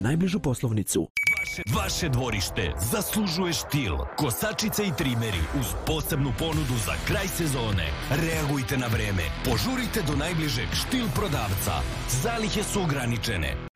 najbližu poslovnicu. Vaše dvorište zaslužuje štil. Kosačice i trimeri uz posebnu ponudu za kraj sezone. Reagujte na vreme. Požurite do najbližeg štil prodavca. Zalihe su ograničene.